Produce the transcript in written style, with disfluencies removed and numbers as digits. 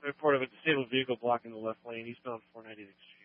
Report of a disabled vehicle blocking the left lane, eastbound 490 Exchange.